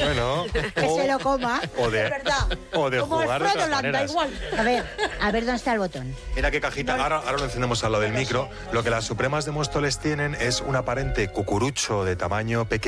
Bueno, Que se lo coma. o de, Es verdad. o de Como jugar de Alfredo otras Landa, maneras. igual. A ver dónde está el botón. Mira qué cajita, ahora lo encendemos al lado del micro. Lo que las Supremas de Móstoles tienen es un aparente cucurucho de tamaño pequeño.